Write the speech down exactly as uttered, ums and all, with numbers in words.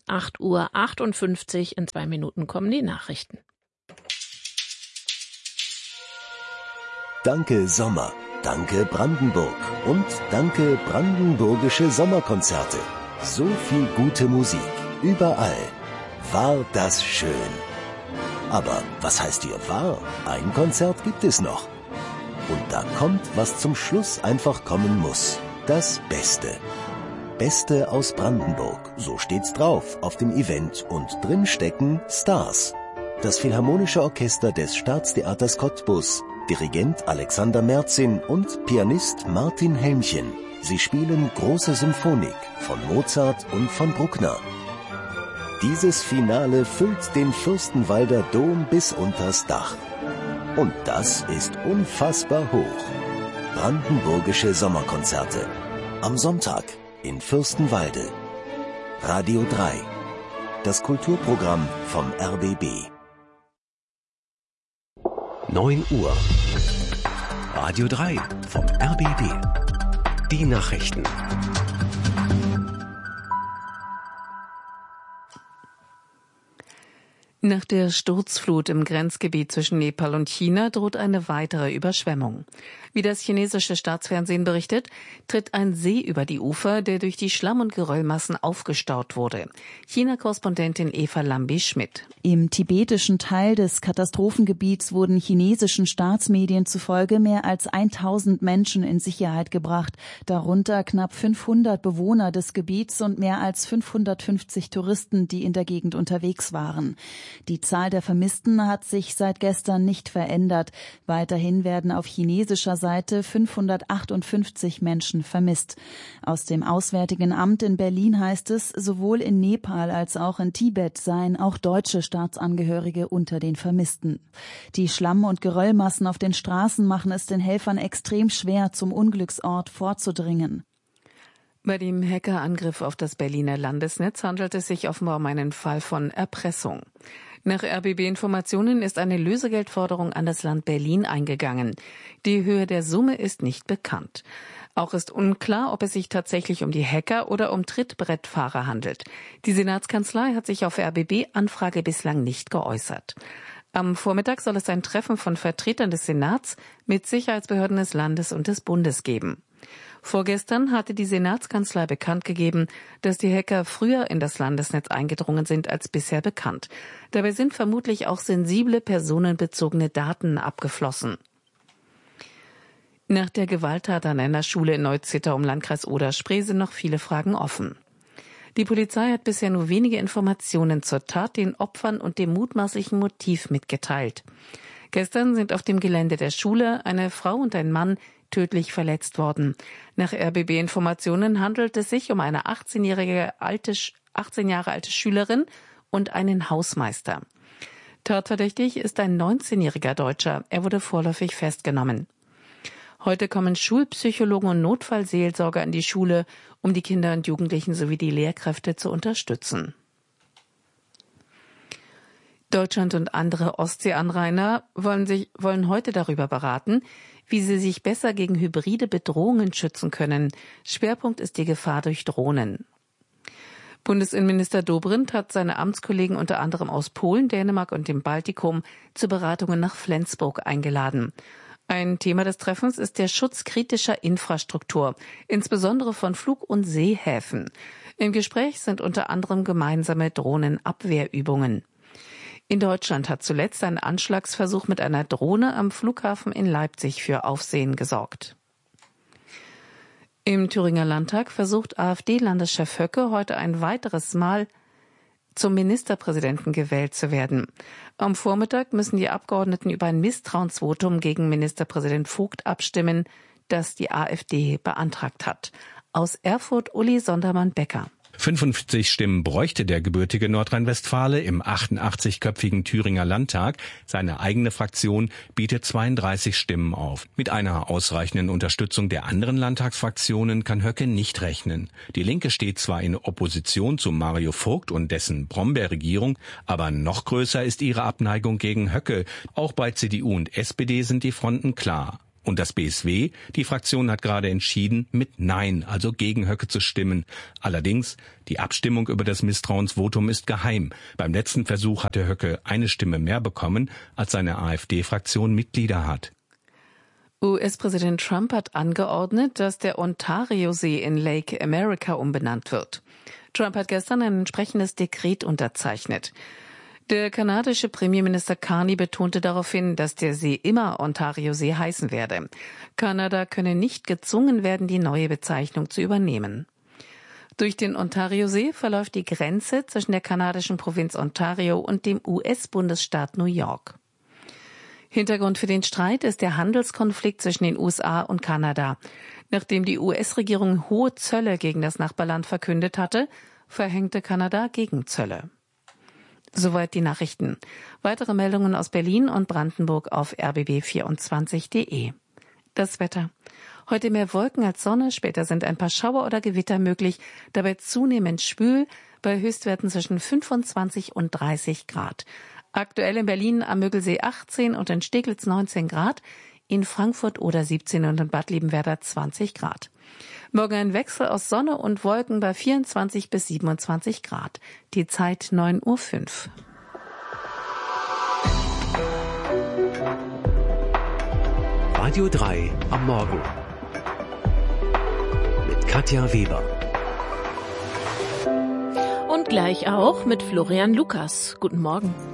acht Uhr achtundfünfzig. In zwei Minuten kommen die Nachrichten. Danke Sommer, danke Brandenburg und danke Brandenburgische Sommerkonzerte. So viel gute Musik, überall. War das schön. Aber was heißt hier war? Ein Konzert gibt es noch. Und da kommt, was zum Schluss einfach kommen muss. Das Beste. Beste aus Brandenburg, so steht's drauf auf dem Event und drin stecken Stars. Das Philharmonische Orchester des Staatstheaters Cottbus, Dirigent Alexander Merzin und Pianist Martin Helmchen. Sie spielen große Symphonik von Mozart und von Bruckner. Dieses Finale füllt den Fürstenwalder Dom bis unters Dach. Und das ist unfassbar hoch. Brandenburgische Sommerkonzerte. Am Sonntag in Fürstenwalde. Radio drei. Das Kulturprogramm vom R B B. neun Uhr. Radio drei vom R B B. Die Nachrichten. Nach der Sturzflut im Grenzgebiet zwischen Nepal und China droht eine weitere Überschwemmung. Wie das chinesische Staatsfernsehen berichtet, tritt ein See über die Ufer, der durch die Schlamm- und Geröllmassen aufgestaut wurde. China-Korrespondentin Eva Lambi-Schmidt. Im tibetischen Teil des Katastrophengebiets wurden chinesischen Staatsmedien zufolge mehr als tausend Menschen in Sicherheit gebracht, darunter knapp fünfhundert Bewohner des Gebiets und mehr als fünfhundertfünfzig Touristen, die in der Gegend unterwegs waren. Die Zahl der Vermissten hat sich seit gestern nicht verändert. Weiterhin werden auf chinesischer Seite fünfhundertachtundfünfzig Menschen vermisst. Aus dem Auswärtigen Amt in Berlin heißt es, sowohl in Nepal als auch in Tibet seien auch deutsche Staatsangehörige unter den Vermissten. Die Schlamm- und Geröllmassen auf den Straßen machen es den Helfern extrem schwer, zum Unglücksort vorzudringen. Bei dem Hackerangriff auf das Berliner Landesnetz handelt es sich offenbar um einen Fall von Erpressung. Nach R B B-Informationen ist eine Lösegeldforderung an das Land Berlin eingegangen. Die Höhe der Summe ist nicht bekannt. Auch ist unklar, ob es sich tatsächlich um die Hacker oder um Trittbrettfahrer handelt. Die Senatskanzlei hat sich auf R B B-Anfrage bislang nicht geäußert. Am Vormittag soll es ein Treffen von Vertretern des Senats mit Sicherheitsbehörden des Landes und des Bundes geben. Vorgestern hatte die Senatskanzlei bekannt gegeben, dass die Hacker früher in das Landesnetz eingedrungen sind als bisher bekannt. Dabei sind vermutlich auch sensible personenbezogene Daten abgeflossen. Nach der Gewalttat an einer Schule in Neuzittau im Landkreis Oder-Spree sind noch viele Fragen offen. Die Polizei hat bisher nur wenige Informationen zur Tat, den Opfern und dem mutmaßlichen Motiv mitgeteilt. Gestern sind auf dem Gelände der Schule eine Frau und ein Mann tödlich verletzt worden. Nach R B B-Informationen handelt es sich um eine achtzehnjährige alte, achtzehn Jahre alte Schülerin und einen Hausmeister. Tatverdächtig ist ein neunzehnjähriger Deutscher. Er wurde vorläufig festgenommen. Heute kommen Schulpsychologen und Notfallseelsorger an die Schule, um die Kinder und Jugendlichen sowie die Lehrkräfte zu unterstützen. Deutschland und andere Ostseeanrainer wollen sich, wollen heute darüber beraten, wie sie sich besser gegen hybride Bedrohungen schützen können. Schwerpunkt ist die Gefahr durch Drohnen. Bundesinnenminister Dobrindt hat seine Amtskollegen unter anderem aus Polen, Dänemark und dem Baltikum zu Beratungen nach Flensburg eingeladen. Ein Thema des Treffens ist der Schutz kritischer Infrastruktur, insbesondere von Flug- und Seehäfen. Im Gespräch sind unter anderem gemeinsame Drohnenabwehrübungen. In Deutschland hat zuletzt ein Anschlagsversuch mit einer Drohne am Flughafen in Leipzig für Aufsehen gesorgt. Im Thüringer Landtag versucht AfD-Landeschef Höcke heute ein weiteres Mal zum Ministerpräsidenten gewählt zu werden. Am Vormittag müssen die Abgeordneten über ein Misstrauensvotum gegen Ministerpräsident Vogt abstimmen, das die AfD beantragt hat. Aus Erfurt Uli Sondermann-Becker. fünfundfünfzig Stimmen bräuchte der gebürtige Nordrhein-Westfale im achtundachtzigköpfigen Thüringer Landtag. Seine eigene Fraktion bietet zweiunddreißig Stimmen auf. Mit einer ausreichenden Unterstützung der anderen Landtagsfraktionen kann Höcke nicht rechnen. Die Linke steht zwar in Opposition zu Mario Vogt und dessen Brombeerregierung, aber noch größer ist ihre Abneigung gegen Höcke. Auch bei C D U und S P D sind die Fronten klar. Und das B S W, die Fraktion hat gerade entschieden, mit Nein, also gegen Höcke zu stimmen. Allerdings, die Abstimmung über das Misstrauensvotum ist geheim. Beim letzten Versuch hatte Höcke eine Stimme mehr bekommen, als seine AfD-Fraktion Mitglieder hat. U S-Präsident Trump hat angeordnet, dass der Ontario-See in Lake America umbenannt wird. Trump hat gestern ein entsprechendes Dekret unterzeichnet. Der kanadische Premierminister Carney betonte daraufhin, dass der See immer Ontario-See heißen werde. Kanada könne nicht gezwungen werden, die neue Bezeichnung zu übernehmen. Durch den Ontario-See verläuft die Grenze zwischen der kanadischen Provinz Ontario und dem U S-Bundesstaat New York. Hintergrund für den Streit ist der Handelskonflikt zwischen den U S A und Kanada. Nachdem die U S-Regierung hohe Zölle gegen das Nachbarland verkündet hatte, verhängte Kanada Gegenzölle. Soweit die Nachrichten. Weitere Meldungen aus Berlin und Brandenburg auf r b b vierundzwanzig punkt d e. Das Wetter. Heute mehr Wolken als Sonne, später sind ein paar Schauer oder Gewitter möglich, dabei zunehmend schwül, bei Höchstwerten zwischen fünfundzwanzig und dreißig Grad. Aktuell in Berlin am Müggelsee achtzehn und in Steglitz neunzehn Grad, in Frankfurt oder siebzehn und in Bad Liebenwerda zwanzig Grad. Morgen ein Wechsel aus Sonne und Wolken bei vierundzwanzig bis siebenundzwanzig Grad. Die Zeit neun Uhr fünf. Radio drei am Morgen mit Katja Weber. Und gleich auch mit Florian Lukas. Guten Morgen.